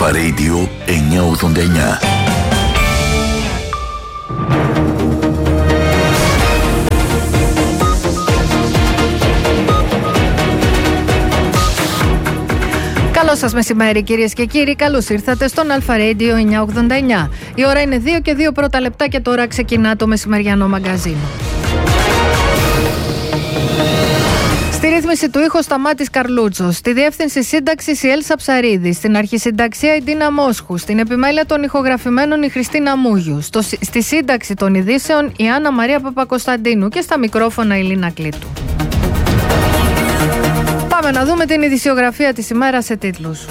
Αλφα Radio 989. Καλό σας μεσημέρι κυρίες και κύριοι, καλώς ήρθατε στον Αλφα Radio 989. Η ώρα είναι 2 και 2 πρώτα λεπτά και τώρα ξεκινά το μεσημεριανό μαγκαζίνο. Στη ρύθμιση του ήχου Σταμάτης Καρλούτσος, στη διεύθυνση σύνταξης η Έλσα Ψαρίδη, στην αρχισυνταξία η Ντίνα Μόσχου, στην επιμέλεια των ηχογραφημένων η Χριστίνα Μούγιου, στη σύνταξη των ειδήσεων η Άννα Μαρία Παπακοσταντίνου και στα μικρόφωνα η Λίνα Κλήτου. Πάμε να δούμε την ειδησιογραφία της ημέρας σε τίτλους.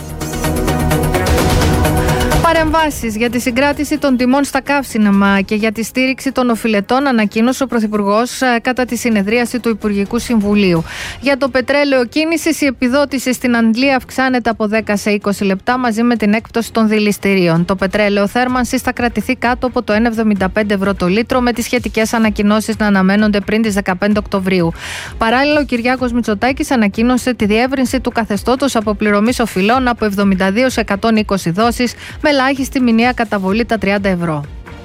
Παρεμβάσεις για τη συγκράτηση των τιμών στα καύσιμα και για τη στήριξη των οφειλετών ανακοίνωσε ο Πρωθυπουργός κατά τη συνεδρίαση του Υπουργικού Συμβουλίου. Για το πετρέλαιο κίνησης, η επιδότηση στην Αγγλία αυξάνεται από 10 σε 20 λεπτά μαζί με την έκπτωση των δηληστηρίων. Το πετρέλαιο θέρμανσης θα κρατηθεί κάτω από το 1,75 ευρώ το λίτρο, με τις σχετικές ανακοινώσεις να αναμένονται πριν τις 15 Οκτωβρίου. Παράλληλα, ο Κυριάκος Μητσοτάκης ανακοίνωσε τη διεύρυνση του καθεστώτος αποπληρωμής οφειλών από 72 σε 120 δόσεις, με ελάχιστη μηνιαία καταβολή τα 30 ευρώ.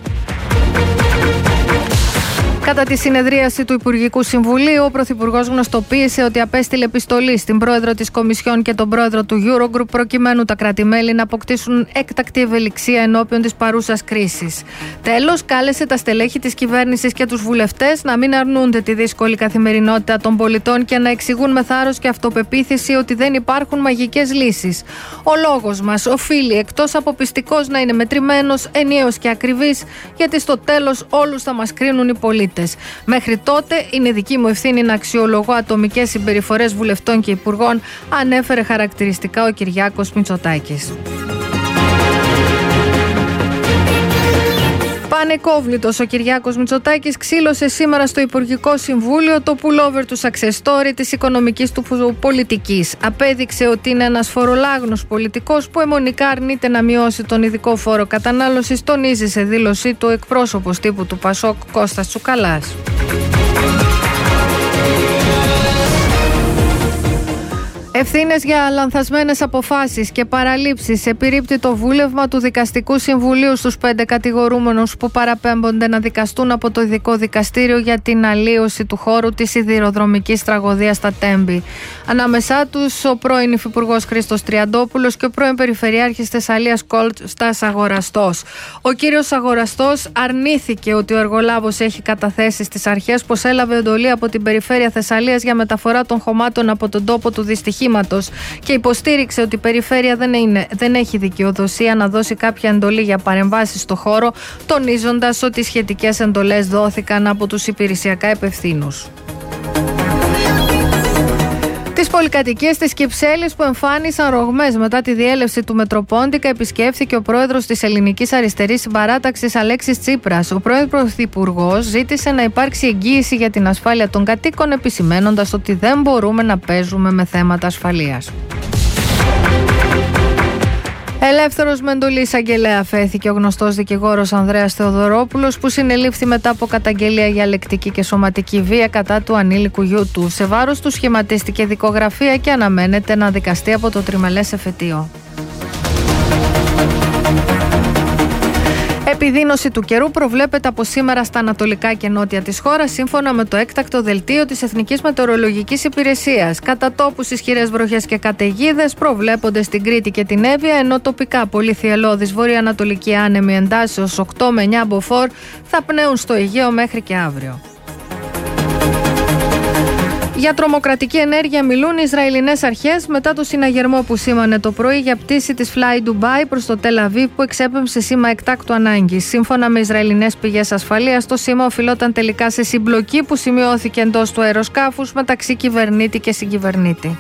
Κατά τη συνεδρίαση του Υπουργικού Συμβουλίου, ο Πρωθυπουργός γνωστοποίησε ότι απέστειλε επιστολή στην πρόεδρο της Κομισιόν και τον πρόεδρο του Eurogroup προκειμένου τα κράτη-μέλη να αποκτήσουν έκτακτη ευελιξία ενώπιον της παρούσας κρίσης. Τέλος, κάλεσε τα στελέχη της κυβέρνησης και τους βουλευτές να μην αρνούνται τη δύσκολη καθημερινότητα των πολιτών και να εξηγούν με θάρρος και αυτοπεποίθηση ότι δεν υπάρχουν μαγικές λύσεις. Ο λόγος μας οφείλει εκτός από πιστικός να είναι μετρημένος, ενιαίος και ακριβής, γιατί στο τέλος όλους θα μας κρίνουν οι πολίτες. Μέχρι τότε είναι δική μου ευθύνη να αξιολογώ ατομικές συμπεριφορές βουλευτών και υπουργών, ανέφερε χαρακτηριστικά ο Κυριάκος Μητσοτάκης. Πανεκόβλητος ο Κυριάκος Μητσοτάκης ξύλωσε σήμερα στο Υπουργικό Συμβούλιο το pullover του success story της οικονομικής του πολιτικής. Απέδειξε ότι είναι ένας φορολάγνος πολιτικός που αιμονικά αρνείται να μειώσει τον ειδικό φόρο κατανάλωσης, τονίζει σε δήλωσή του εκπρόσωπος τύπου του Πασόκ Κώστας Τσουκαλάς. Ευθύνες για λανθασμένες αποφάσεις και παραλήψεις επιρρίπτει το βούλευμα του Δικαστικού Συμβουλίου στους 5 κατηγορούμενους που παραπέμπονται να δικαστούν από το Ειδικό Δικαστήριο για την αλλίωση του χώρου της σιδηροδρομικής τραγωδίας στα Τέμπη. Ανάμεσά τους ο πρώην Υφυπουργός Χρήστος Τριαντόπουλος και ο πρώην Περιφερειάρχης Θεσσαλίας Κώστας Αγοραστός. Ο κύριος Αγοραστός αρνήθηκε ότι ο εργολάβος έχει καταθέσει στις αρχές πως έλαβε εντολή από την Περιφέρεια Θεσσαλίας για μεταφορά των χωμάτων από τον τόπο του δυστυχήματος και υποστήριξε ότι η Περιφέρεια δεν έχει δικαιοδοσία να δώσει κάποια εντολή για παρεμβάσεις στο χώρο, τονίζοντας ότι οι σχετικές εντολές δόθηκαν από τους υπηρεσιακά υπευθύνους. Τις πολυκατοικίες της Κυψέλης που εμφάνισαν ρογμές μετά τη διέλευση του Μετροπόντικα επισκέφθηκε ο πρόεδρος της Ελληνικής Αριστερής Συμπαράταξης Αλέξης Τσίπρας. Ο πρώην πρωθυπουργός ζήτησε να υπάρξει εγγύηση για την ασφάλεια των κατοίκων, επισημαίνοντας ότι δεν μπορούμε να παίζουμε με θέματα ασφαλείας. Ελεύθερος με εντολή εισαγγελέα φέθηκε ο γνωστός δικηγόρος Ανδρέας Θεοδωρόπουλος, που συνελήφθη μετά από καταγγελία για λεκτική και σωματική βία κατά του ανήλικου γιού του. Σε βάρος του σχηματίστηκε δικογραφία και αναμένεται να δικαστεί από το τριμελές εφετείο. Επιδείνωση του καιρού προβλέπεται από σήμερα στα ανατολικά και νότια της χώρας, σύμφωνα με το έκτακτο δελτίο της Εθνικής Μετεωρολογικής Υπηρεσίας. Κατά τόπους ισχυρές βροχές και καταιγίδες προβλέπονται στην Κρήτη και την Εύβοια, ενώ τοπικά πολύ θυελλώδης βορειοανατολική άνεμη εντάσσεως 8 με 9 μποφόρ θα πνέουν στο Αιγαίο μέχρι και αύριο. Για τρομοκρατική ενέργεια μιλούν οι Ισραηλινές αρχές μετά το συναγερμό που σήμανε το πρωί για πτήση της Fly Dubai προς το Τελ Αβίβ, που εξέπεμψε σήμα εκτάκτου ανάγκης. Σύμφωνα με Ισραηλινές πηγές ασφαλείας, το σήμα οφειλόταν τελικά σε συμπλοκή που σημειώθηκε εντός του αεροσκάφους μεταξύ κυβερνήτη και συγκυβερνήτη.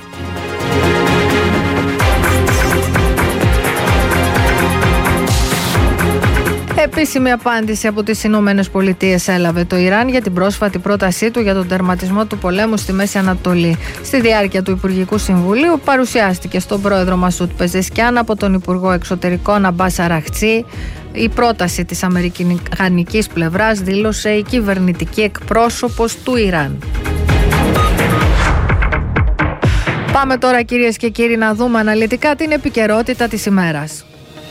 Επίσημη απάντηση από τις Ηνωμένες Πολιτείες έλαβε το Ιράν για την πρόσφατη πρότασή του για τον τερματισμό του πολέμου στη Μέση Ανατολή. Στη διάρκεια του Υπουργικού Συμβουλίου παρουσιάστηκε στον πρόεδρο Μασούτ Πεζεσκιάν από τον Υπουργό Εξωτερικών Αμπάς Αραχτσί η πρόταση της αμερικανικής πλευράς, δήλωσε η κυβερνητική εκπρόσωπος του Ιράν. Πάμε τώρα, κυρίες και κύριοι, να δούμε αναλυτικά την επικαιρότητα της ημέρας.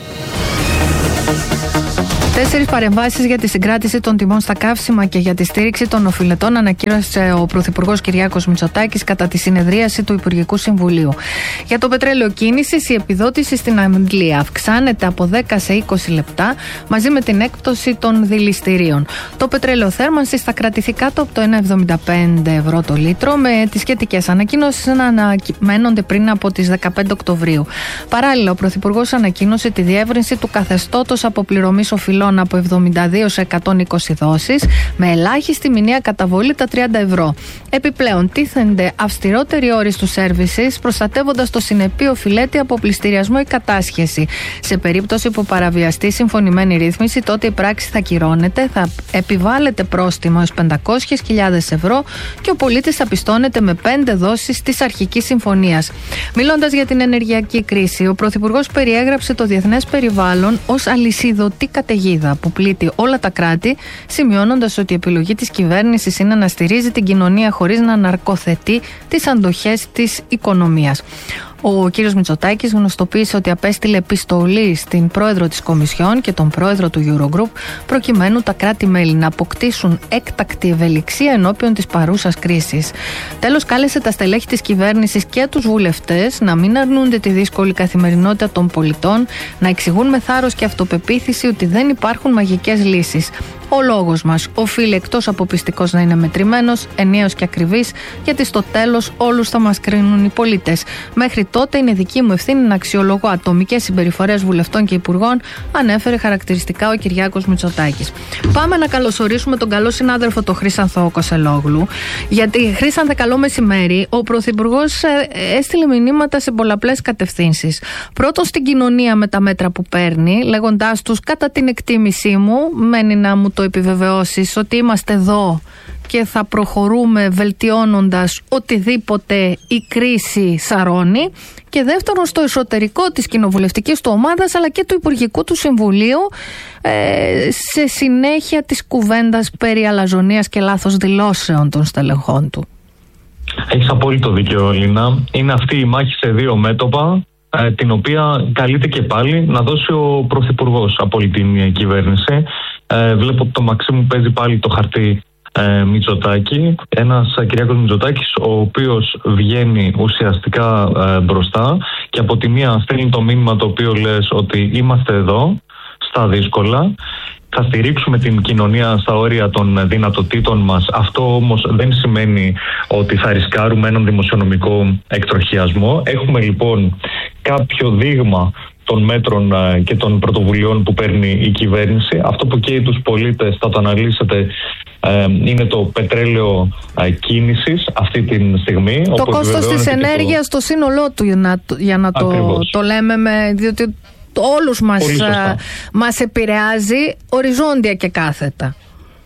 4 παρεμβάσεις για τη συγκράτηση των τιμών στα καύσιμα και για τη στήριξη των οφειλετών ανακοίνωσε ο Πρωθυπουργός Κυριάκος Μητσοτάκης κατά τη συνεδρίαση του Υπουργικού Συμβουλίου. Για το πετρέλαιο κίνησης, η επιδότηση στην Αγγλία αυξάνεται από 10 σε 20 λεπτά μαζί με την έκπτωση των δηληστηρίων. Το πετρέλαιο θέρμανσης θα κρατηθεί κάτω από το 1,75 ευρώ το λίτρο, με τις σχετικές ανακοινώσεις να αναμένονται πριν από τις 15 Οκτωβρίου. Παράλληλα, ο Πρωθυπουργός ανακοίνωσε τη διεύρυνση του καθεστώτος αποπληρωμής οφειλών από 72 σε 120 δόσεις, με ελάχιστη μηνιαία καταβολή τα 30 ευρώ. Επιπλέον, τίθενται αυστηρότεροι όροι στους services, προστατεύοντας το συνεπή οφειλέτη από πληστηριασμό ή κατάσχεση. Σε περίπτωση που παραβιαστεί συμφωνημένη ρύθμιση, τότε η πράξη θα κυρώνεται, θα επιβάλλεται πρόστιμο έως 500.000 ευρώ και ο πολίτης θα πιστώνεται με 5 δόσεις της αρχικής συμφωνίας. Μιλώντας για την ενεργειακή κρίση, ο Πρωθυπουργός περιέγραψε το διεθνές περιβάλλον ως αλυσιδωτή καταιγίδα που πλήττει όλα τα κράτη, σημειώνοντας ότι η επιλογή της κυβέρνησης είναι να στηρίζει την κοινωνία χωρίς να ναρκοθετεί τις αντοχές της οικονομίας. Ο κ. Μητσοτάκης γνωστοποίησε ότι απέστειλε επιστολή στην πρόεδρο της Κομισιόν και τον πρόεδρο του Eurogroup προκειμένου τα κράτη-μέλη να αποκτήσουν έκτακτη ευελιξία ενώπιον της παρούσας κρίσης. Τέλος, κάλεσε τα στελέχη της κυβέρνησης και τους βουλευτές να μην αρνούνται τη δύσκολη καθημερινότητα των πολιτών, να εξηγούν με θάρρος και αυτοπεποίθηση ότι δεν υπάρχουν μαγικές λύσεις. Ο λόγος μας οφείλει εκτός από πιστικός να είναι μετρημένος, ενιαίος και ακριβής, γιατί στο τέλος όλους θα μας κρίνουν οι πολίτες. Μέχρι τότε είναι δική μου ευθύνη να αξιολογώ ατομικές συμπεριφορές βουλευτών και υπουργών, ανέφερε χαρακτηριστικά ο Κυριάκος Μητσοτάκης. Πάμε να καλωσορίσουμε τον καλό συνάδελφο τον Χρήσανθο Κοσελόγλου. Γιατί, Χρήσανθε, καλό μεσημέρι. Ο Πρωθυπουργός έστειλε μηνύματα σε πολλαπλές κατευθύνσεις. Πρώτον, στην κοινωνία με τα μέτρα που παίρνει, λέγοντάς τους, κατά την εκτίμησή μου, μένει να μου το επιβεβαιώσεις, ότι είμαστε εδώ και θα προχωρούμε βελτιώνοντας οτιδήποτε η κρίση σαρώνει. Και δεύτερον, στο εσωτερικό της κοινοβουλευτικής του ομάδας αλλά και του Υπουργικού του Συμβουλίου, σε συνέχεια της κουβέντας περί αλαζονίας και λάθος δηλώσεων των στελεχών του. Έχεις απόλυτο δίκιο, Λίνα. Είναι αυτή η μάχη σε δύο μέτωπα, την οποία καλείται και πάλι να δώσει ο Πρωθυπουργός από όλη την κυβέρνηση. Βλέπω ότι το Μαξίμου παίζει πάλι το χαρτί Μητσοτάκη. Ένας Κυριάκος Μητσοτάκης, ο οποίος βγαίνει ουσιαστικά μπροστά και από τη μία στέλνει το μήνυμα το οποίο λες ότι είμαστε εδώ στα δύσκολα. Θα στηρίξουμε την κοινωνία στα όρια των δυνατοτήτων μας. Αυτό όμως δεν σημαίνει ότι θα ρισκάρουμε έναν δημοσιονομικό εκτροχιασμό. Έχουμε λοιπόν κάποιο δείγμα των μέτρων και των πρωτοβουλειών που παίρνει η κυβέρνηση. Αυτό που καίει τους πολίτες, θα το αναλύσετε, είναι το πετρέλαιο κίνησης αυτή τη στιγμή. Το κόστος της ενέργειας στο σύνολό του, για να το λέμε, διότι όλους μας επηρεάζει οριζόντια και κάθετα.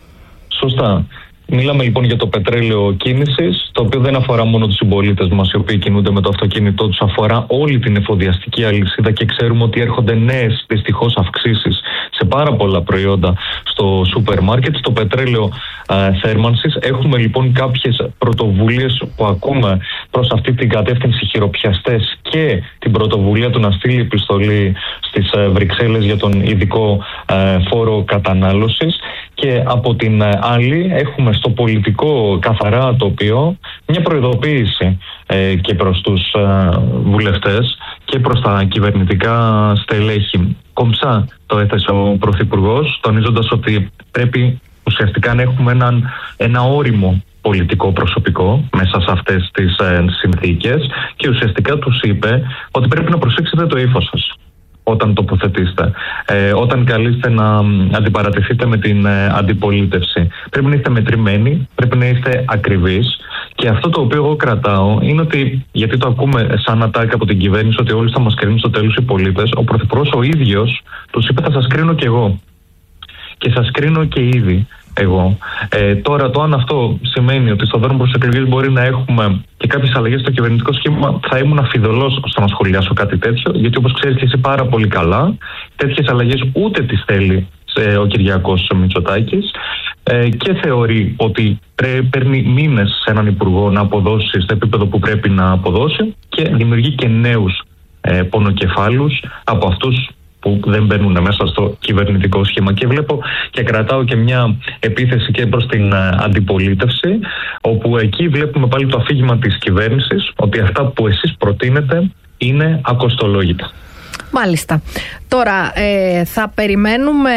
Σωστά. Μιλάμε λοιπόν για το πετρέλαιο κίνησης, το οποίο δεν αφορά μόνο τους συμπολίτες μας οι οποίοι κινούνται με το αυτοκίνητό τους, αφορά όλη την εφοδιαστική αλυσίδα και ξέρουμε ότι έρχονται νέες δυστυχώς αυξήσεις σε πάρα πολλά προϊόντα στο σούπερ μάρκετ. Στο πετρέλαιο θέρμανσης έχουμε λοιπόν κάποιες πρωτοβουλίες που ακούμε προς αυτή την κατεύθυνση, χειροπιαστές, και την πρωτοβουλία του να στείλει επιστολή στις Βρυξέλλες για τον ειδικό φόρο κατανάλωσης. Και από την άλλη έχουμε στο πολιτικό καθαρά τοπίο μια προειδοποίηση και προς τους βουλευτές και προς τα κυβερνητικά στελέχη. Κομψά το έθεσε ο Πρωθυπουργός, τονίζοντας ότι πρέπει ουσιαστικά να έχουμε ένα όριμο πολιτικό προσωπικό μέσα σε αυτές τις συνθήκες, και ουσιαστικά τους είπε ότι πρέπει να προσέξετε το ύφος σας όταν τοποθετήσετε, όταν καλείστε να αντιπαρατηθείτε με την αντιπολίτευση. Πρέπει να είστε μετρημένοι, πρέπει να είστε ακριβείς. Και αυτό το οποίο εγώ κρατάω είναι ότι, γιατί το ακούμε σαν ατάκα από την κυβέρνηση, ότι όλοι θα μας κρίνουν στο τέλος οι πολίτες, ο Πρωθυπουργός ο ίδιος τους είπε θα σας κρίνω και εγώ. Και σας κρίνω και ήδη εγώ. Τώρα, το αν αυτό σημαίνει ότι στο δρόμο προς εκλογές μπορεί να έχουμε και κάποιες αλλαγές στο κυβερνητικό σχήμα, θα ήμουν αφιδωλός στο να σχολιάσω κάτι τέτοιο, γιατί όπως ξέρεις και εσύ πάρα πολύ καλά, τέτοιες αλλαγές ούτε τις θέλει ο Κυριάκος Μητσοτάκης, και θεωρεί ότι παίρνει μήνες σε έναν υπουργό να αποδώσει στο επίπεδο που πρέπει να αποδώσει, και δημιουργεί και νέους πονοκεφάλους από αυτούς που δεν μπαίνουν μέσα στο κυβερνητικό σχήμα. Και βλέπω και κρατάω και μια επίθεση και προς την αντιπολίτευση, όπου εκεί βλέπουμε πάλι το αφήγημα της κυβέρνησης ότι αυτά που εσείς προτείνετε είναι ακοστολόγητα. Μάλιστα. Τώρα θα περιμένουμε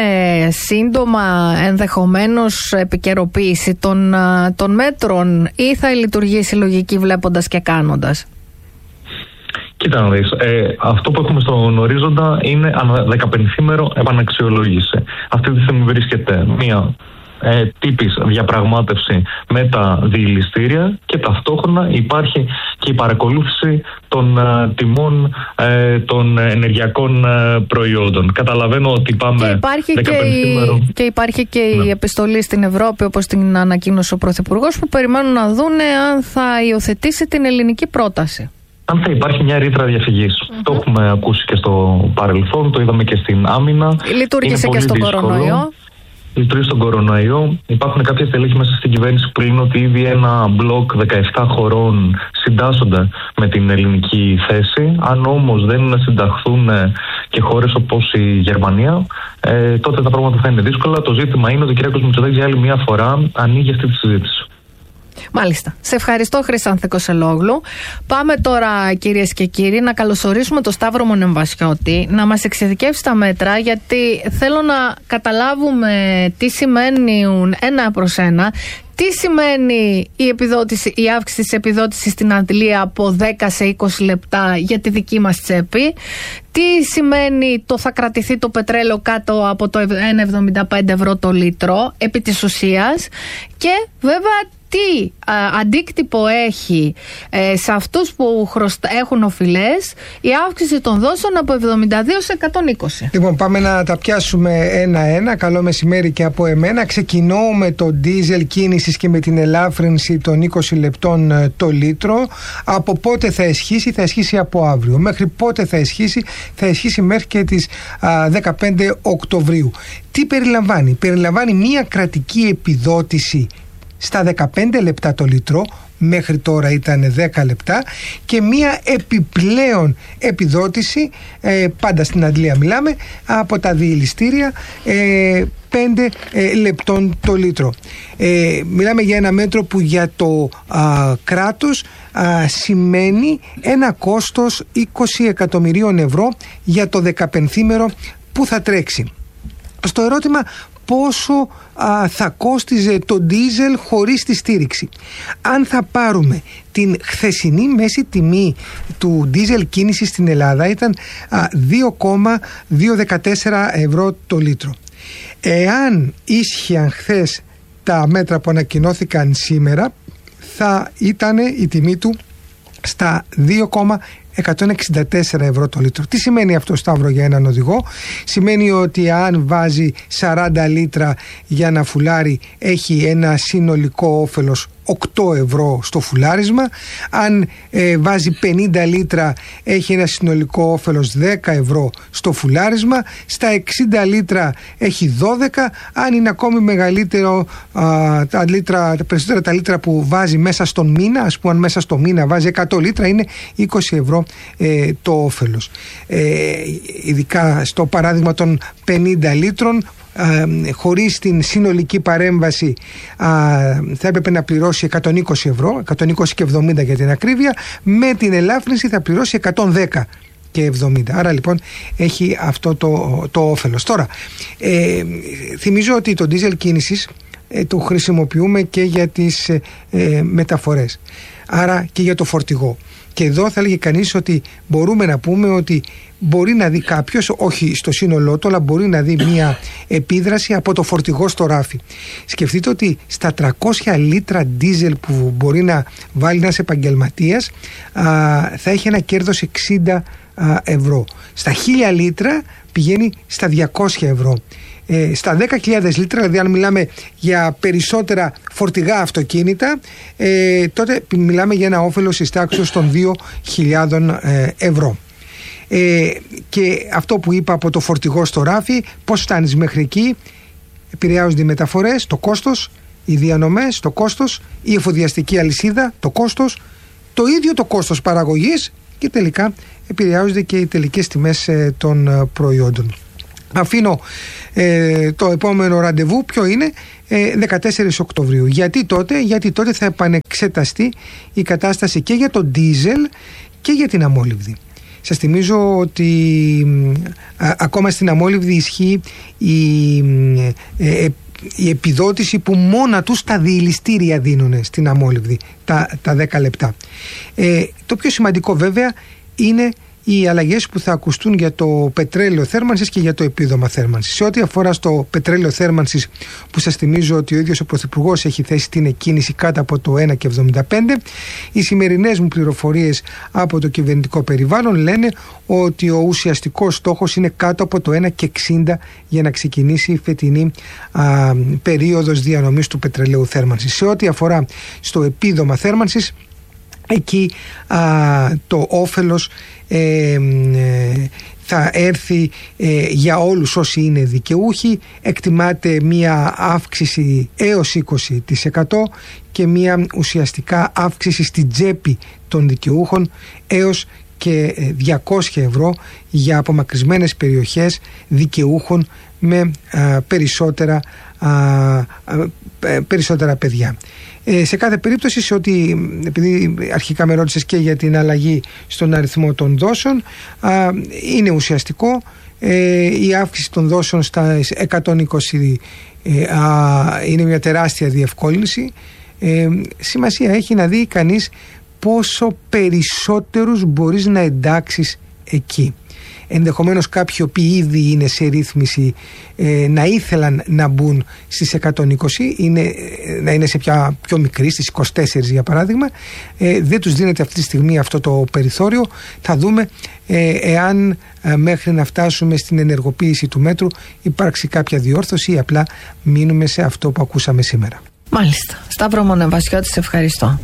σύντομα ενδεχομένως επικαιροποίηση των μέτρων ή θα λειτουργήσει λογική βλέποντας και κάνοντας? Κοίτα να δεις, αυτό που έχουμε στον ορίζοντα είναι ανά 15ημερο επαναξιολόγηση. Αυτή τη στιγμή βρίσκεται μία τύπης διαπραγμάτευση με τα διελιστήρια και ταυτόχρονα υπάρχει και η παρακολούθηση των τιμών των ενεργειακών προϊόντων. Καταλαβαίνω ότι πάμε και υπάρχει και η επιστολή στην Ευρώπη, όπως την ανακοίνωσε ο Πρωθυπουργός, που περιμένουν να δούνε αν θα υιοθετήσει την ελληνική πρόταση. Αν θα υπάρχει μια ρήτρα διαφυγής. Το έχουμε ακούσει και στο παρελθόν, το είδαμε και στην άμυνα. Λειτουργήσε και στον κορονοϊό. Λειτουργεί στον κορονοϊό. Υπάρχουν κάποια στελέχη μέσα στην κυβέρνηση που λένε ότι ήδη ένα μπλοκ 17 χωρών συντάσσονται με την ελληνική θέση. Αν όμως δεν συνταχθούν και χώρες όπως η Γερμανία, τότε τα πράγματα θα είναι δύσκολα. Το ζήτημα είναι ότι ο κ. Μητσοτάκης για άλλη μια φορά ανοίγει αυτή τη συζήτηση. Μάλιστα. Σε ευχαριστώ, Χρυσάνθη Κωσελόγλου. Πάμε τώρα, κυρίες και κύριοι, να καλωσορίσουμε τον Σταύρο Μονεμβασιώτη να μας εξειδικεύσει τα μέτρα, γιατί θέλω να καταλάβουμε τι σημαίνουν ένα προς ένα. Τι σημαίνει η αύξηση της επιδότησης στην αντλία από 10 σε 20 λεπτά για τη δική μας τσέπη? Τι σημαίνει το θα κρατηθεί το πετρέλαιο κάτω από το 1,75 ευρώ το λίτρο επί της ουσίας? Και βέβαια τι αντίκτυπο έχει σε αυτούς που έχουν οφειλές η αύξηση των δόσεων από 72 σε 120. Λοιπόν, πάμε να τα πιάσουμε ένα-ένα. Καλό μεσημέρι και από εμένα. Ξεκινώ με το ντίζελ κίνησης και με την ελάφρυνση των 20 λεπτών το λίτρο. Από πότε θα ισχύσει? Θα ισχύσει από αύριο. Μέχρι πότε θα ισχύσει? Θα ισχύσει μέχρι και τις 15 Οκτωβρίου. Τι περιλαμβάνει? Περιλαμβάνει μια κρατική επιδότηση στα 15 λεπτά το λίτρο, μέχρι τώρα ήταν 10 λεπτά, και μία επιπλέον επιδότηση, πάντα στην αντλία μιλάμε, από τα διελιστήρια, 5 λεπτών το λίτρο. Μιλάμε για ένα μέτρο που για το κράτος σημαίνει ένα κόστος 20 εκατομμυρίων ευρώ για το 15ήμερο που θα τρέξει. Στο ερώτημα πόσο θα κόστιζε το ντίζελ χωρίς τη στήριξη, αν θα πάρουμε την χθεσινή μέση τιμή του ντίζελ κίνηση στην Ελλάδα, ήταν 2,214 ευρώ το λίτρο. Εάν ίσχυαν χθες τα μέτρα που ανακοινώθηκαν σήμερα, θα ήταν η τιμή του στα 2,164 ευρώ το λίτρο. Τι σημαίνει αυτό, Σταύρο, για έναν οδηγό? Σημαίνει ότι αν βάζει 40 λίτρα για ένα φουλάρι, έχει ένα συνολικό όφελος 8 ευρώ στο φουλάρισμα. Αν βάζει 50 λίτρα, έχει ένα συνολικό όφελος 10 ευρώ στο φουλάρισμα. Στα 60 λίτρα έχει 12. Αν είναι ακόμη μεγαλύτερο, τα περισσότερα τα λίτρα που βάζει μέσα στον μήνα, ας πούμε αν μέσα στο μήνα βάζει 100 λίτρα, είναι 20 ευρώ το όφελος. Ειδικά στο παράδειγμα των 50 λίτρων, χωρίς την συνολική παρέμβαση, θα έπρεπε να πληρώσει 120 ευρώ, 120 και 70 για την ακρίβεια. Με την ελάφρυνση θα πληρώσει 110 και 70. Άρα λοιπόν έχει αυτό το όφελος. Τώρα, θυμίζω ότι το ντίζελ κίνησης το χρησιμοποιούμε και για τις μεταφορές, άρα και για το φορτηγό. Και εδώ θα έλεγε κανείς ότι μπορούμε να πούμε ότι μπορεί να δει κάποιος, όχι στο σύνολό του, αλλά μπορεί να δει μια επίδραση από το φορτηγό στο ράφι. Σκεφτείτε ότι στα 300 λίτρα ντίζελ που μπορεί να βάλει ένας επαγγελματίας, θα έχει ένα κέρδος 60 ευρώ. Στα 1000 λίτρα πηγαίνει στα 200 ευρώ. Στα 10.000 λίτρα, δηλαδή αν μιλάμε για περισσότερα φορτηγά αυτοκίνητα, τότε μιλάμε για ένα όφελος της τάξης των 2.000 ευρώ. Και αυτό που είπα από το φορτηγό στο ράφι, πώς φτάνεις μέχρι εκεί? Επηρεάζονται οι μεταφορές, το κόστος, οι διανομές, το κόστος, η εφοδιαστική αλυσίδα, το κόστος, το ίδιο το κόστος παραγωγής και τελικά επηρεάζονται και οι τελικές τιμές των προϊόντων. Αφήνω το επόμενο ραντεβού, ποιο είναι? 14 Οκτωβρίου. Γιατί τότε θα επανεξεταστεί η κατάσταση και για το ντίζελ και για την αμόλυβδη. Σας θυμίζω ότι ακόμα στην αμόλυβδη ισχύει η επιδότηση που μόνα τους τα διηλιστήρια δίνουν στην αμόλυβδη, τα 10 λεπτά. Το πιο σημαντικό βέβαια είναι οι αλλαγές που θα ακουστούν για το πετρέλαιο θέρμανσης και για το επίδομα θέρμανσης. Σε ό,τι αφορά στο πετρέλαιο θέρμανσης, που σας θυμίζω ότι ο ίδιος ο Πρωθυπουργός έχει θέσει την εκκίνηση κάτω από το 1,75, οι σημερινές μου πληροφορίες από το κυβερνητικό περιβάλλον λένε ότι ο ουσιαστικός στόχος είναι κάτω από το 1,60 για να ξεκινήσει η φετινή περίοδος διανομής του πετρελαίου θέρμανσης. Σε ό,τι αφορά στο επίδομα θέρμανσης, εκεί το όφελος θα έρθει για όλους όσοι είναι δικαιούχοι. Εκτιμάται μία αύξηση έως 20% και μία ουσιαστικά αύξηση στην τσέπη των δικαιούχων έως και 200 ευρώ για απομακρυσμένες περιοχές δικαιούχων με περισσότερα παιδιά. Σε κάθε περίπτωση, επειδή αρχικά με ρώτησες και για την αλλαγή στον αριθμό των δόσεων, είναι ουσιαστικό. Η αύξηση των δόσεων στα 120 είναι μια τεράστια διευκόλυνση. Σημασία έχει να δει κανείς πόσο περισσότερους μπορείς να εντάξεις εκεί. Ενδεχομένως κάποιοι οποίοι ήδη είναι σε ρύθμιση να ήθελαν να μπουν στις 120, να είναι σε πιο μικρή, στις 24 για παράδειγμα. Δεν τους δίνεται αυτή τη στιγμή αυτό το περιθώριο. Θα δούμε εάν μέχρι να φτάσουμε στην ενεργοποίηση του μέτρου υπάρξει κάποια διόρθωση ή απλά μείνουμε σε αυτό που ακούσαμε σήμερα. Μάλιστα. Σταύρο Μονεβασιώτη, σε ευχαριστώ.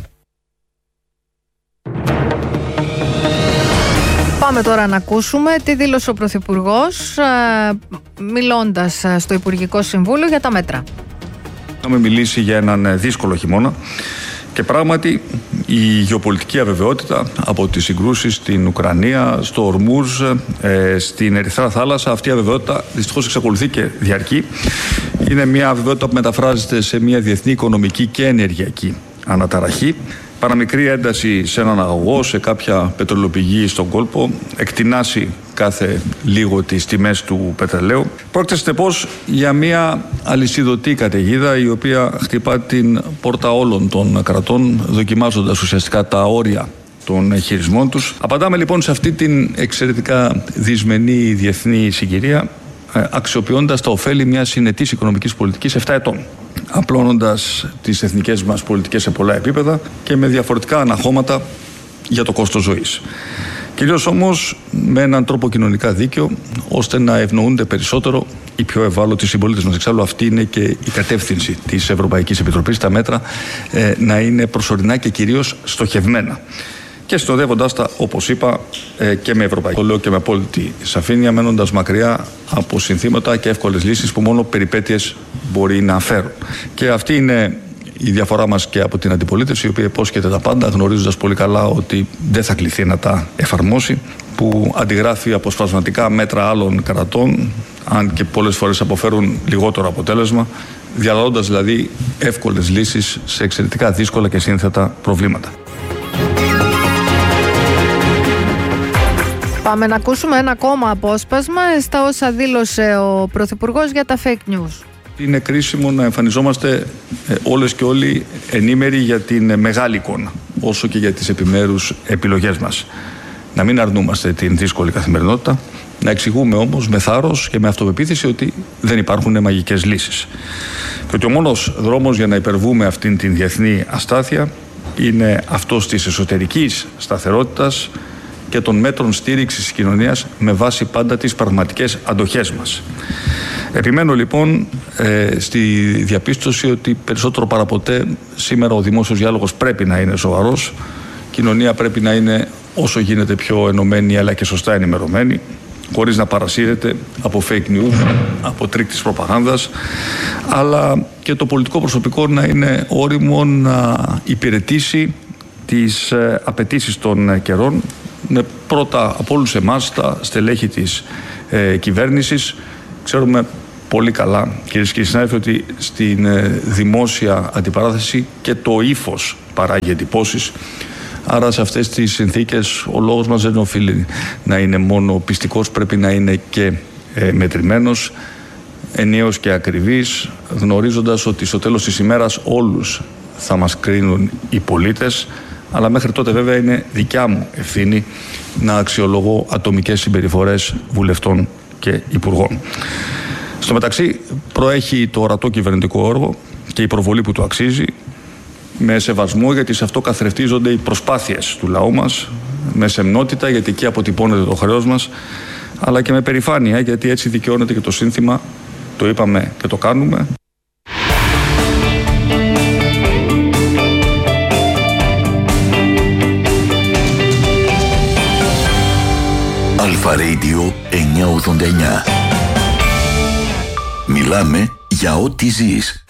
Πάμε τώρα να ακούσουμε τι δήλωσε ο Πρωθυπουργός μιλώντας στο Υπουργικό Συμβούλιο για τα μέτρα. Είχαμε μιλήσει για έναν δύσκολο χειμώνα και πράγματι η γεωπολιτική αβεβαιότητα από τις συγκρούσεις στην Ουκρανία, στο Ορμούζ, στην Ερυθρά Θάλασσα, αυτή η αβεβαιότητα δυστυχώς εξακολουθεί και διαρκεί. Είναι μια αβεβαιότητα που μεταφράζεται σε μια διεθνή οικονομική και ενεργειακή αναταραχή. Παραμικρή ένταση σε έναν αγωγό, σε κάποια πετρελαιοπηγή στον κόλπο, εκτινάσει κάθε λίγο τις τιμές του πετρελαίου. Πρόκειται συνεπώς για μια αλυσιδωτή καταιγίδα η οποία χτυπά την πόρτα όλων των κρατών, δοκιμάζοντας ουσιαστικά τα όρια των χειρισμών τους. Απαντάμε λοιπόν σε αυτή την εξαιρετικά δυσμενή διεθνή συγκυρία, αξιοποιώντας τα ωφέλη μιας συνετής οικονομικής πολιτικής 7 ετών. Απλώνοντας τις εθνικές μας πολιτικές σε πολλά επίπεδα και με διαφορετικά αναχώματα για το κόστος ζωής. Κυρίως όμως με έναν τρόπο κοινωνικά δίκαιο, ώστε να ευνοούνται περισσότερο οι πιο ευάλωτοι συμπολίτες μας. Εξάλλου αυτή είναι και η κατεύθυνση της Ευρωπαϊκής Επιτροπής, τα μέτρα να είναι προσωρινά και κυρίως στοχευμένα. Και συνοδεύοντας τα, όπως είπα, και με ευρωπαϊκό. Το λέω και με απόλυτη σαφήνεια, μένοντας μακριά από συνθήματα και εύκολες λύσεις που μόνο περιπέτειες μπορεί να φέρουν. Και αυτή είναι η διαφορά μας και από την αντιπολίτευση, η οποία υπόσχεται τα πάντα, γνωρίζοντας πολύ καλά ότι δεν θα κληθεί να τα εφαρμόσει, που αντιγράφει αποσπασματικά μέτρα άλλων κρατών, αν και πολλές φορές αποφέρουν λιγότερο αποτέλεσμα, διαλύοντας δηλαδή εύκολες λύσεις σε εξαιρετικά δύσκολα και σύνθετα προβλήματα. Πάμε να ακούσουμε ένα ακόμα απόσπασμα στα όσα δήλωσε ο Πρωθυπουργός για τα fake news. Είναι κρίσιμο να εμφανιζόμαστε όλες και όλοι ενήμεροι για την μεγάλη εικόνα, όσο και για τις επιμέρους επιλογές μας. Να μην αρνούμαστε την δύσκολη καθημερινότητα, να εξηγούμε όμως με θάρρος και με αυτοπεποίθηση ότι δεν υπάρχουν μαγικές λύσεις. Και ότι ο μόνος δρόμος για να υπερβούμε αυτήν την διεθνή αστάθεια είναι αυτός της εσωτερικής σταθερότητας και των μέτρων στήριξης της κοινωνίας με βάση πάντα τις πραγματικές αντοχές μας. Επιμένω λοιπόν στη διαπίστωση ότι περισσότερο παραποτέ σήμερα ο δημόσιος διάλογος πρέπει να είναι σοβαρός, η κοινωνία πρέπει να είναι όσο γίνεται πιο ενωμένη αλλά και σωστά ενημερωμένη, χωρίς να παρασύρεται από fake news, από τρίκ της προπαγάνδας, αλλά και το πολιτικό προσωπικό να είναι όριμο να υπηρετήσει τις απαιτήσεις των καιρών, είναι πρώτα από όλους εμάς τα στελέχη της κυβέρνησης. Ξέρουμε πολύ καλά, κυρίες και συνάδελφοι, ότι στην δημόσια αντιπαράθεση και το ύφος παράγει εντυπώσεις. Άρα σε αυτές τις συνθήκες ο λόγος μας δεν οφείλει να είναι μόνο πιστικός, πρέπει να είναι και μετρημένος, ενιαίος και ακριβής, γνωρίζοντας ότι στο τέλος της ημέρας όλους θα μας κρίνουν οι πολίτες, αλλά μέχρι τότε βέβαια είναι δικιά μου ευθύνη να αξιολογώ ατομικές συμπεριφορές βουλευτών και υπουργών. Στο μεταξύ προέχει το ορατό κυβερνητικό έργο και η προβολή που του αξίζει, με σεβασμό, γιατί σε αυτό καθρεφτίζονται οι προσπάθειες του λαού μας, με σεμνότητα, γιατί εκεί αποτυπώνεται το χρέος μας, αλλά και με περηφάνεια, γιατί έτσι δικαιώνεται και το σύνθημα, το είπαμε και το κάνουμε. Αλφα Radio 989. Μιλάμε για ό,τι ζεις.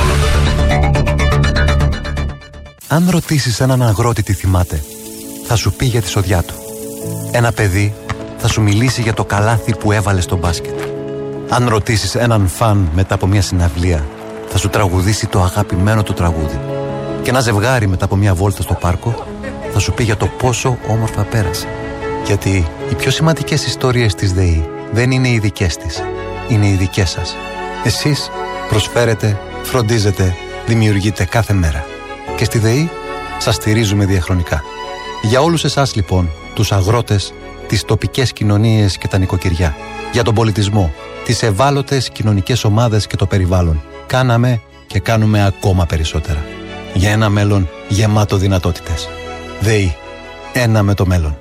Αν ρωτήσεις έναν αγρότη τι θυμάται, θα σου πει για τη σοδιά του. Ένα παιδί θα σου μιλήσει για το καλάθι που έβαλε στο μπάσκετ. Αν ρωτήσεις έναν φαν μετά από μια συναυλία, θα σου τραγουδήσει το αγαπημένο του τραγούδι. Και ένα ζευγάρι μετά από μια βόλτα στο πάρκο θα σου πει για το πόσο όμορφα πέρασε. Γιατί οι πιο σημαντικές ιστορίες της ΔΕΗ δεν είναι οι δικές της, είναι οι δικές σας. Εσείς προσφέρετε, φροντίζετε, δημιουργείτε κάθε μέρα. Και στη ΔΕΗ σας στηρίζουμε διαχρονικά. Για όλους εσάς λοιπόν, τους αγρότες, τις τοπικές κοινωνίες και τα νοικοκυριά, για τον πολιτισμό, τις ευάλωτες κοινωνικές ομάδες και το περιβάλλον, κάναμε και κάνουμε ακόμα περισσότερα. Για ένα μέλλον γεμάτο δυνατότητες. ΔΕΗ. Ένα με το μέλλον.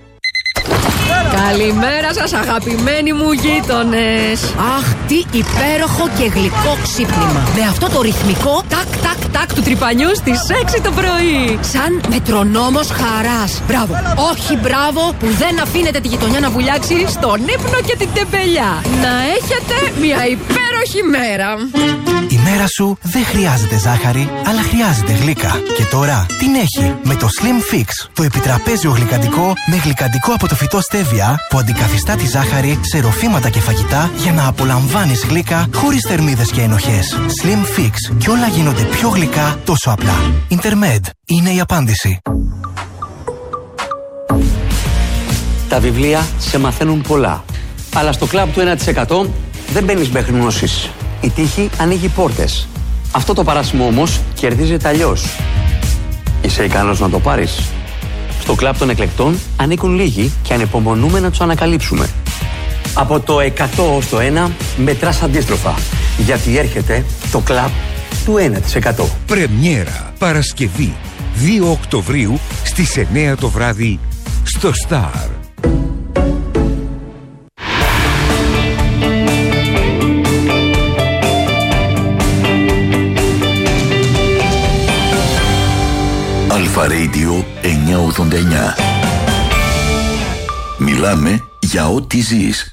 Καλημέρα σας, αγαπημένοι μου γείτονες. Αχ, τι υπέροχο και γλυκό ξύπνημα. Με αυτό το ρυθμικό τάκ του τρυπανιού στις 6 το πρωί. Σαν μετρονόμος χαράς. Μπράβο. Όχι μπράβο που δεν αφήνετε τη γειτονιά να βουλιάξει στον ύπνο και την τεμπελιά. Να έχετε μια υπέροχη μέρα. Η μέρα σου δεν χρειάζεται ζάχαρη, αλλά χρειάζεται γλύκα. Και τώρα την έχει με το Slim Fix, το επιτραπέζιο γλυκαντικό με γλυκαντικό από το φυτό στέβια που αντικαθιστά τη ζάχαρη σε ροφήματα και φαγητά για να απολαμβάνεις γλύκα χωρίς θερμίδες και ενοχές. Slim Fix, και όλα γίνονται πιο γλυκά τόσο απλά. Intermed είναι η απάντηση. Τα βιβλία σε μαθαίνουν πολλά. Αλλά στο κλαμπ του 1% δεν μπαίνεις μέχρι γνώσεις. Η τύχη ανοίγει πόρτες. Αυτό το παράσημο όμως κερδίζεται αλλιώς. Είσαι ικανός να το πάρεις? Στο κλαμπ των εκλεκτών ανήκουν λίγοι και ανυπομονούμε να τους ανακαλύψουμε. Από το 100 ως το 1 μετράς αντίστροφα. Γιατί έρχεται το κλαμπ του 1%. Πρεμιέρα Παρασκευή 2 Οκτωβρίου στις 9 το βράδυ στο Star. Αλφα Radio 989. Μιλάμε για ό,τι ζεις.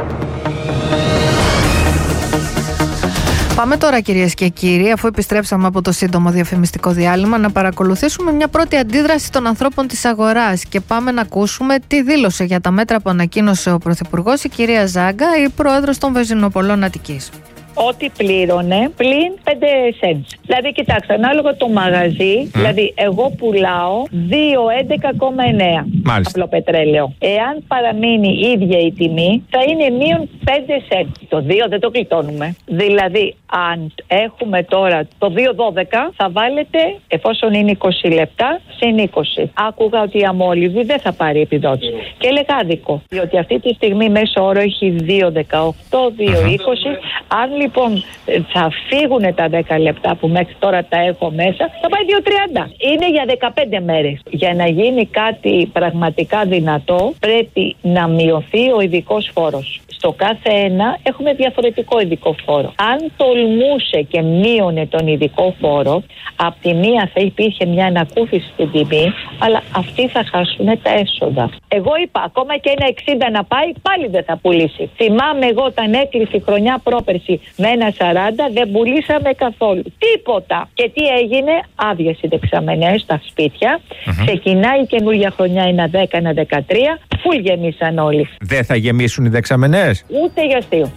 Πάμε τώρα, κυρίες και κύριοι, αφού επιστρέψαμε από το σύντομο διαφημιστικό διάλειμμα, να παρακολουθήσουμε μια πρώτη αντίδραση των ανθρώπων της αγοράς και πάμε να ακούσουμε τι δήλωσε για τα μέτρα που ανακοίνωσε ο Πρωθυπουργός, η κυρία Ζάγκα, η πρόεδρος των Βεζινοπολών Αττικής. Ό,τι πλήρωνε πλην 5 cents. Δηλαδή, κοιτάξτε, ανάλογα το μαγαζί, δηλαδή εγώ πουλάω 2,11,9 απλό πετρέλαιο. Εάν παραμείνει η ίδια η τιμή, θα είναι μείον 5 cents. Το 2 δεν το κλειτώνουμε. Δηλαδή, αν έχουμε τώρα το 2,12, θα βάλετε, εφόσον είναι 20 λεπτά, συν 20. Άκουγα ότι η αμόλυβη δεν θα πάρει επιδότηση. Και έλεγα άδικο. Διότι αυτή τη στιγμή μέσο όρο έχει 2,18, 2,20. Αν λοιπόν θα φύγουν τα 10 λεπτά που μέχρι τώρα τα έχω μέσα, θα πάει 2,30. Είναι για 15 μέρες. Για να γίνει κάτι πραγματικά δυνατό, πρέπει να μειωθεί ο ειδικός φόρος. Στο κάθε ένα έχουμε διαφορετικό ειδικό φόρο. Αν τολμούσε και μείωνε τον ειδικό φόρο, απ' τη μία θα υπήρχε μια ανακούφιση στην τιμή, αλλά αυτοί θα χάσουν τα έσοδα. Εγώ είπα, ακόμα και ένα 60 να πάει, πάλι δεν θα πουλήσει. Θυμάμαι εγώ όταν έκλεισε η χρονιά πρόπερση με 1,40, δεν πουλήσαμε καθόλου. Τίποτα. Και τι έγινε? Άδειες οι δεξαμενές στα σπίτια. Ξεκινάει η καινούργια χρονιά, 1,10, 1,13. Φουλ γεμίσαν όλοι. Δεν θα γεμίσουν οι δεξαμενές? Ούτε για αστείο.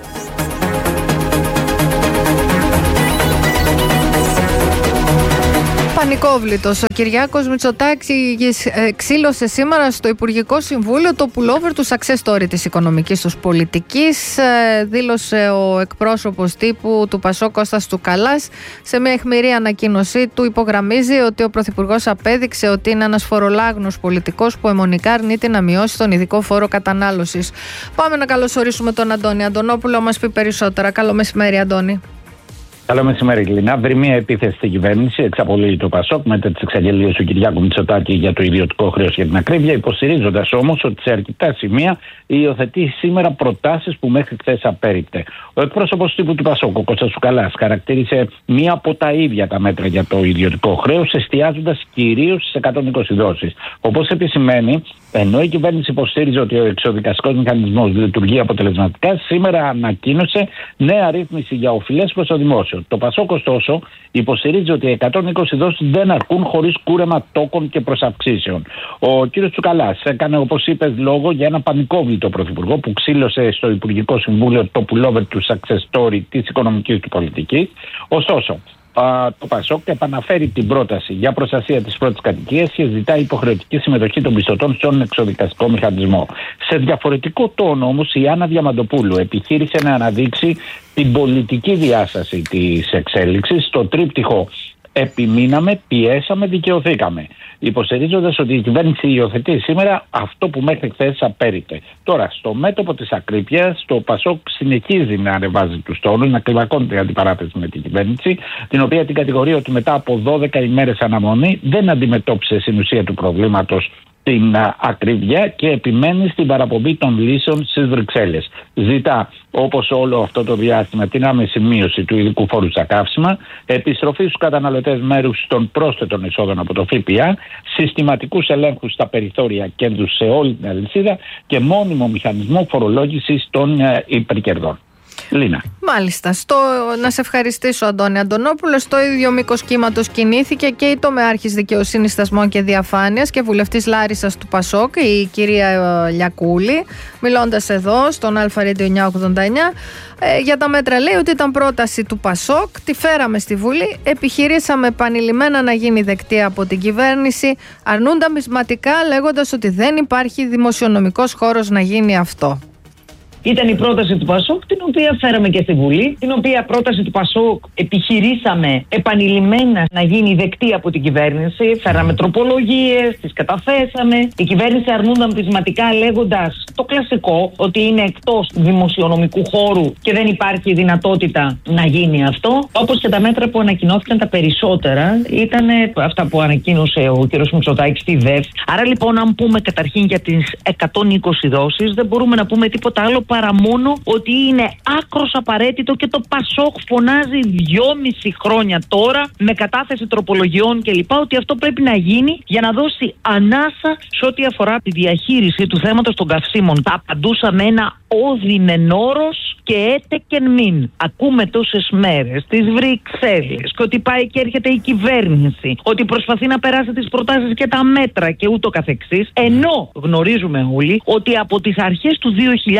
Πανικόβλητος. Ο Κυριάκος Μητσοτάκης ξύλωσε σήμερα στο Υπουργικό Συμβούλιο το pullover του success story της οικονομικής τους πολιτικής. Δήλωσε ο εκπρόσωπος τύπου του ΠΑΣΟΚ Κώστας Τσουκαλάς. Σε μια αιχμηρή ανακοίνωσή του υπογραμμίζει ότι ο Πρωθυπουργός απέδειξε ότι είναι ένας φορολάγνος πολιτικός που αιμονικά αρνείται να μειώσει τον ειδικό φόρο κατανάλωσης. Πάμε να καλωσορίσουμε τον Αντώνη Αντωνόπουλο να μας πει περισσότερα. Καλό μεσημέρι, Αντώνη. Καλό μεσημέρι, Γλυκά. Βρει μια επίθεση στην κυβέρνηση, εξαπολύει το ΠΑΣΟΚ μετά τις εξαγγελίες του Κυριάκου Μητσοτάκη για το ιδιωτικό χρέος για την ακρίβεια, υποστηρίζοντας όμως ότι σε αρκετά σημεία υιοθετεί σήμερα προτάσεις που μέχρι χθες απέρριπτε. Ο εκπρόσωπος τύπου του ΠΑΣΟΚ, ο Κώστας Τσουκαλάς, χαρακτήρισε μία από τα ίδια τα μέτρα για το ιδιωτικό χρέος, εστιάζοντας κυρίως στις 120 δόσεις. Όπως επισημαίνει, ενώ η κυβέρνηση υποστήριζε ότι ο εξοδικαστικός μηχανισμός λειτουργεί αποτελεσματικά, σήμερα ανακοίνωσε νέα ρύθμιση για οφειλές προς το δημόσιο. Το ΠΑΣΟΚ, ωστόσο, υποστηρίζει ότι οι 120 δόσεις δεν αρκούν χωρίς κούρεμα τόκων και προσαυξήσεων. Ο κ. Τσουκαλάς έκανε, όπως είπες, λόγο για ένα πανικόβλητο πρωθυπουργό που ξύλωσε στο Υπουργικό Συμβούλιο το pullover του success story της οικονομικής του πολιτικής. Ωστόσο, το ΠΑΣΟΚ επαναφέρει την πρόταση για προστασία της πρώτης κατοικίας και ζητάει υποχρεωτική συμμετοχή των πιστωτών στον εξοδικαστικό μηχανισμό. Σε διαφορετικό τόνο όμως, η Άννα Διαμαντοπούλου επιχείρησε να αναδείξει την πολιτική διάσταση της εξέλιξης στο τρίπτυχο «Επιμείναμε, πιέσαμε, δικαιωθήκαμε», υποστηρίζοντας ότι η κυβέρνηση υιοθετεί σήμερα αυτό που μέχρι χθες απέρριπτε. Τώρα, στο μέτωπο της ακρίβειας, το ΠΑΣΟΚ συνεχίζει να ανεβάζει τους τόνους, να κλιμακώνει την αντιπαράθεση με την κυβέρνηση, την οποία την κατηγορεί ότι μετά από 12 ημέρες αναμονή δεν αντιμετώπισε στην ουσία του προβλήματος την ακρίβεια και επιμένει στην παραπομπή των λύσεων στις Βρυξέλλες. Ζητά, όπως όλο αυτό το διάστημα, την άμεση μείωση του ειδικού φόρου στα καύσιμα, επιστροφή στους καταναλωτές μέρους των πρόσθετων εισόδων από το ΦΠΑ, συστηματικούς ελέγχους στα περιθώρια κέρδους σε όλη την αλυσίδα και μόνιμο μηχανισμό φορολόγησης των υπερκερδών. Λίνα. Μάλιστα. Να σε ευχαριστήσω, Αντώνη Αντωνόπουλο. Στο ίδιο μήκος κύματος κινήθηκε και η τομεάρχης δικαιοσύνης, θεσμών και διαφάνειας και βουλευτής Λάρισσας του ΠΑΣΟΚ, η κυρία Λιακούλη, μιλώντας εδώ στον ΑΡΑΔΙΟ 989 για τα μέτρα. Λέει ότι ήταν πρόταση του ΠΑΣΟΚ, τη φέραμε στη Βουλή, επιχειρήσαμε επανειλημμένα να γίνει δεκτή από την κυβέρνηση, αρνούνταν μισματικά λέγοντας ότι δεν υπάρχει δημοσιονομικός χώρος να γίνει αυτό. Ήταν η πρόταση του ΠΑΣΟΚ, την οποία φέραμε και στη Βουλή, την οποία πρόταση του ΠΑΣΟΚ επιχειρήσαμε επανειλημμένα να γίνει δεκτή από την κυβέρνηση. Φέραμε τροπολογίες, τις καταθέσαμε. Η κυβέρνηση αρνούνταν πεισματικά λέγοντας το κλασικό, ότι είναι εκτός δημοσιονομικού χώρου και δεν υπάρχει δυνατότητα να γίνει αυτό. Όπως και τα μέτρα που ανακοινώθηκαν, τα περισσότερα ήταν αυτά που ανακοίνωσε ο κ. Μητσοτάκης στη ΔΕΦ. Άρα λοιπόν, αν πούμε καταρχήν για τις 120 δόσεις, δεν μπορούμε να πούμε τίποτα άλλο παρά μόνο ότι είναι άκρος απαραίτητο και το ΠΑΣΟΚ φωνάζει 2,5 χρόνια τώρα με κατάθεση τροπολογιών κλπ. Ότι αυτό πρέπει να γίνει για να δώσει ανάσα σε ό,τι αφορά τη διαχείριση του θέματος των καυσίμων. Τα απαντούσα με ένα όδημεν όρος και έτεκεν μην. Ακούμε τόσες μέρες τις Βρυξέλλες και ότι πάει και έρχεται η κυβέρνηση, ότι προσπαθεί να περάσει τις προτάσεις και τα μέτρα και ούτω καθεξής, ενώ γνωρίζουμε όλοι ότι από τις αρχές του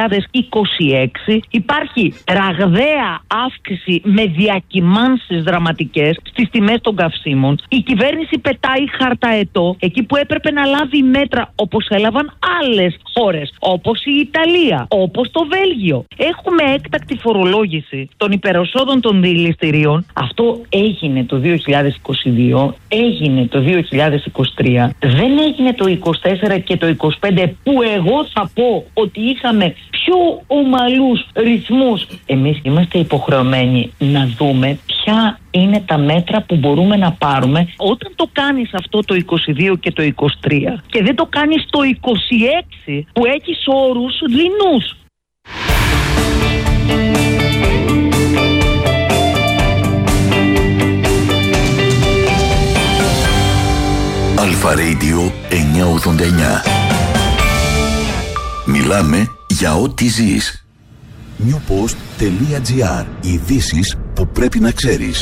2026 υπάρχει ραγδαία αύξηση με διακυμάνσεις δραματικές στις τιμές των καυσίμων. Η κυβέρνηση πετάει χαρταετό εκεί που έπρεπε να λάβει μέτρα, όπως έλαβαν άλλες χώρες, όπως η Ιταλία, όπως το Βέλγιο. Έχουμε έκτακτη φορολόγηση των υπεροσόδων των δηληστηρίων. Αυτό έγινε το 2022, έγινε το 2023, δεν έγινε το 2024 και το 2025, που εγώ θα πω ότι είχαμε πιο ομαλούς ρυθμούς. Εμείς είμαστε υποχρεωμένοι να δούμε ποια είναι τα μέτρα που μπορούμε να πάρουμε όταν το κάνεις αυτό το 22 και το 23 και δεν το κάνεις το 26 που έχεις όρους δεινούς. ΑΡΑΔΙΟ 989. Μιλάμε για ό,τι ζεις. newpost.gr. Ειδήσεις που πρέπει να ξέρεις.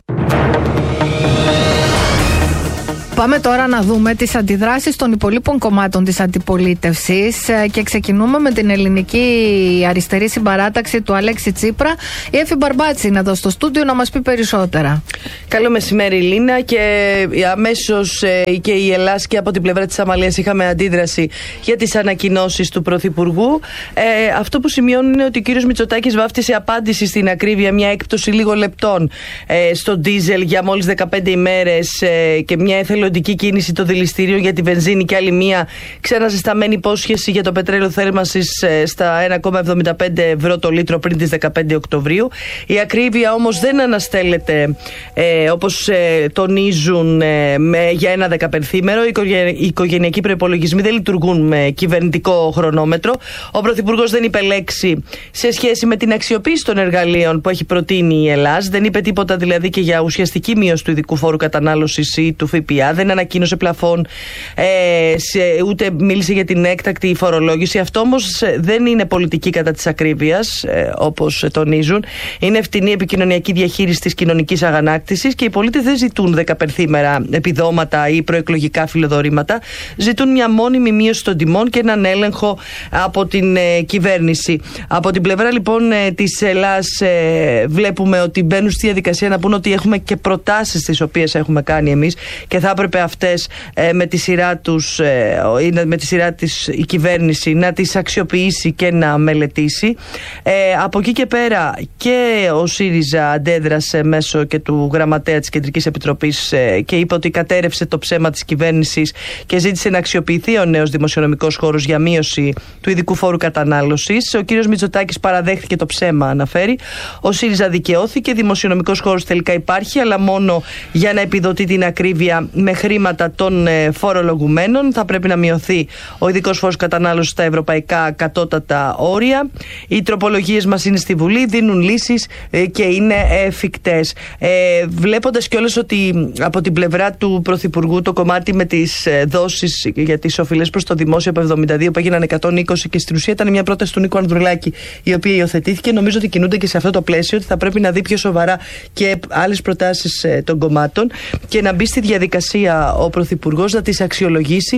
Πάμε τώρα να δούμε τις αντιδράσεις των υπολείπων κομμάτων της αντιπολίτευσης και ξεκινούμε με την ελληνική αριστερή συμπαράταξη του Αλέξη Τσίπρα. Η Εφη Μπαρμπάτση είναι εδώ στο στούντιο να μας πει περισσότερα. Καλό μεσημέρι, Λίνα, και αμέσως και η Ελλάς και από την πλευρά της Αμαλίας είχαμε αντίδραση για τις ανακοινώσεις του Πρωθυπουργού. Αυτό που σημειώνουν είναι ότι ο κύριος Μητσοτάκης βάφτισε απάντηση στην ακρίβεια μια έκπτωση λίγων λεπτών στο ντίζελ για μόλις 15 ημέρες και μια εθελοντική κίνηση το δηληστήριο για τη βενζίνη και άλλη μια ξαναζεσταμένη υπόσχεση για το πετρέλαιο θέρμανσης στα 1,75 ευρώ το λίτρο πριν τις 15 Οκτωβρίου. Η ακρίβεια όμως δεν αναστέλλεται όπως τονίζουν για ένα 15ήμερο. Οι οικογενειακοί προϋπολογισμοί δεν λειτουργούν με κυβερνητικό χρονόμετρο. Ο Πρωθυπουργός δεν είπε λέξη σε σχέση με την αξιοποίηση των εργαλείων που έχει προτείνει η Ελλάς. Δεν είπε τίποτα δηλαδή και για ουσιαστική μείωση του ειδικού φόρου κατανάλωσης ή του ΦΠΑ. Δεν ανακοίνωσε πλαφόν, ούτε μίλησε για την έκτακτη φορολόγηση. Αυτό όμως δεν είναι πολιτική κατά της ακρίβειας, όπως τονίζουν. Είναι φτηνή επικοινωνιακή διαχείριση της κοινωνικής αγανάκτησης και οι πολίτες δεν ζητούν 15ήμερα επιδόματα ή προεκλογικά φιλοδορήματα. Ζητούν μια μόνιμη μείωση των τιμών και έναν έλεγχο από την κυβέρνηση. Από την πλευρά λοιπόν της Ελλάς βλέπουμε ότι μπαίνουν στη διαδικασία να πούν ότι έχουμε και προτάσεις τις οποίες έχουμε κάνει εμείς και θα έπρεπε αυτές με τη σειρά της η κυβέρνηση να τις αξιοποιήσει και να μελετήσει. Από εκεί και πέρα και ο ΣΥΡΙΖΑ αντέδρασε μέσω και του γραμματέα της Κεντρικής Επιτροπής και είπε ότι κατέρευσε το ψέμα της κυβέρνησης και ζήτησε να αξιοποιηθεί ο νέος δημοσιονομικός χώρος για μείωση του ειδικού φόρου κατανάλωσης. Ο κύριος Μητσοτάκης παραδέχθηκε το ψέμα, αναφέρει. Ο ΣΥΡΙΖΑ δικαιώθηκε. Δημοσιονομικός χώρος τελικά υπάρχει, αλλά μόνο για να επιδοτεί την ακρίβεια με χρήματα των φορολογουμένων. Θα πρέπει να μειωθεί ο ειδικός φόρος κατανάλωσης στα ευρωπαϊκά κατώτατα όρια. Οι τροπολογίες μας είναι στη Βουλή, δίνουν λύσεις και είναι εφικτές. Βλέποντας κιόλας ότι από την πλευρά του Πρωθυπουργού το κομμάτι με τις δόσεις για τις οφειλές προς το δημόσιο από 72 που έγιναν 120 και στην ουσία ήταν μια πρόταση του Νίκου Ανδρουλάκη η οποία υιοθετήθηκε. Νομίζω ότι κινούνται και σε αυτό το πλαίσιο, ότι θα πρέπει να δει πιο σοβαρά και άλλες προτάσεις των κομμάτων και να μπει στη διαδικασία ο Πρωθυπουργός να τις αξιολογήσει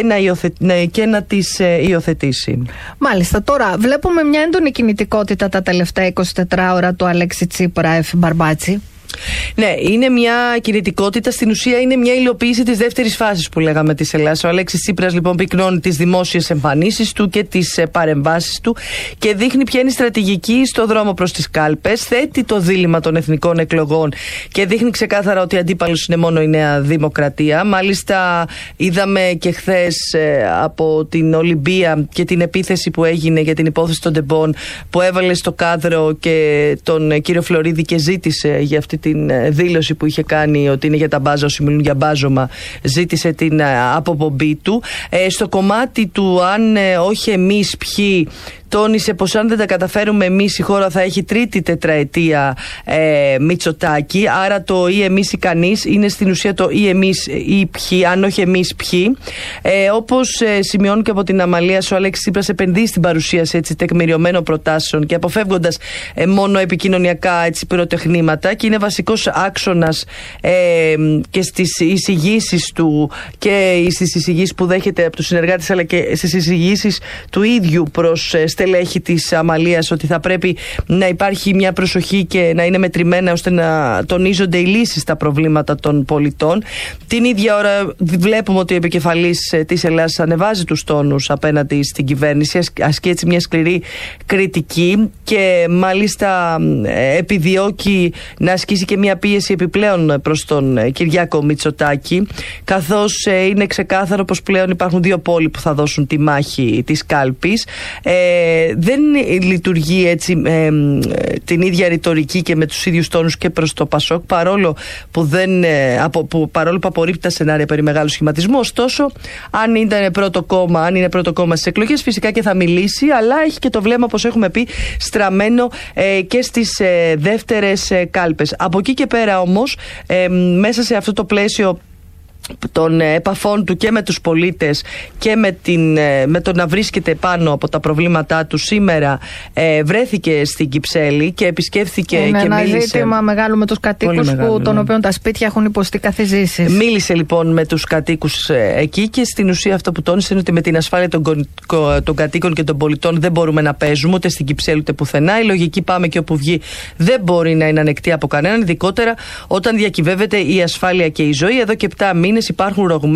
και να τις υιοθετήσει. Μάλιστα. Τώρα βλέπουμε μια έντονη κινητικότητα τα τελευταία 24 ώρα του Αλέξη Τσίπρα, Εφη Μπαρμπάτση. Ναι, είναι μια κινητικότητα, στην ουσία είναι μια υλοποίηση της δεύτερης φάσης που λέγαμε της Ελλάδας. Ο Αλέξης Τσίπρας λοιπόν πυκνώνει τις δημόσιες εμφανίσεις του και τις παρεμβάσεις του και δείχνει ποια είναι η στρατηγική στο δρόμο προς τις κάλπες, θέτει το δίλημμα των εθνικών εκλογών και δείχνει ξεκάθαρα ότι αντίπαλος είναι μόνο η Νέα Δημοκρατία. Μάλιστα είδαμε και χθες από την Ολυμπία και την επίθεση που έγινε για την υπόθεση των Ντεμπών, που έβαλε στο κάδρο και τον κύριο Φλωρίδη και ζήτησε για αυτή την δήλωση που είχε κάνει ότι είναι για τα μπάζα όσοι μιλούν για μπάζωμα, ζήτησε την αποπομπή του. Στο κομμάτι του αν όχι εμείς ποιοι, τόνισε πως αν δεν τα καταφέρουμε εμείς η χώρα θα έχει τρίτη τετραετία Μητσοτάκη, άρα το ή εμείς ή κανείς είναι στην ουσία το ή εμείς ή ποιοι, αν όχι εμείς ποιοι. Όπως σημειώνουν και από την Αμαλία, ο Αλέξης Τσίπρας επενδύει στην παρουσίαση έτσι τεκμηριωμένων προτάσεων και αποφεύγοντας μόνο επικοινωνιακά έτσι πυροτεχνήματα, και είναι βασικός άξονας και στις εισηγήσεις του και στις εισηγήσεις που δέχεται από τους συνεργάτες, αλλά και στις εισηγήσεις του ίδιου προς στελέχη της Αμαλίας, ότι θα πρέπει να υπάρχει μια προσοχή και να είναι μετρημένα ώστε να τονίζονται οι λύσεις στα προβλήματα των πολιτών. Την ίδια ώρα βλέπουμε ότι ο επικεφαλής της Ελλάδας ανεβάζει τους τόνους απέναντι στην κυβέρνηση, ασκεί έτσι μια σκληρή κριτική και μάλιστα επιδιώκει να ασκήσει και μια πίεση επιπλέον προς τον Κυριάκο Μητσοτάκη, καθώς είναι ξεκάθαρο πως πλέον υπάρχουν δύο πόλοι που θα δώσουν τη μάχη της κάλπης. Δεν λειτουργεί έτσι την ίδια ρητορική και με τους ίδιους τόνους και προς το ΠΑΣΟΚ, παρόλο που απορρίπτει τα σενάρια περί μεγάλου σχηματισμού. Ωστόσο, αν είναι πρώτο κόμμα στις εκλογές, φυσικά και θα μιλήσει, αλλά έχει και το βλέμμα, όπως έχουμε πει, στραμμένο και στις δεύτερες κάλπες. Από εκεί και πέρα όμως, μέσα σε αυτό το πλαίσιο των επαφών του και με τους πολίτες και με το να βρίσκεται πάνω από τα προβλήματά του, σήμερα βρέθηκε στην Κυψέλη και επισκέφθηκε και μίλησε. Είναι ένα ζήτημα μεγάλο με τους κατοίκους των οποίων τα σπίτια έχουν υποστεί καθιζήσεις. Μίλησε λοιπόν με τους κατοίκους εκεί και στην ουσία αυτό που τόνισε είναι ότι με την ασφάλεια των κατοίκων και των πολιτών δεν μπορούμε να παίζουμε ούτε στην Κυψέλη ούτε πουθενά. Η λογική πάμε και όπου βγει δεν μπορεί να είναι ανεκτή από κανέναν, ειδικότερα όταν διακυβεύεται η ασφάλεια και η ζωή. Εδώ και 7 μήνες υπάρχουν ρογμές